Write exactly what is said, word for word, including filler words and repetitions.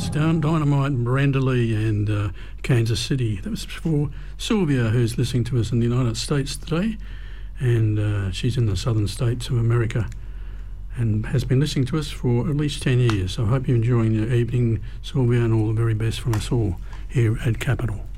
was Down Dynamite, Miranda Lee and uh, Kansas City. That was for Sylvia, who's listening to us in the United States today, and uh, she's in the southern states of America and has been listening to us for at least ten years. So I hope you're enjoying your evening, Sylvia, and all the very best from us all here at Capital.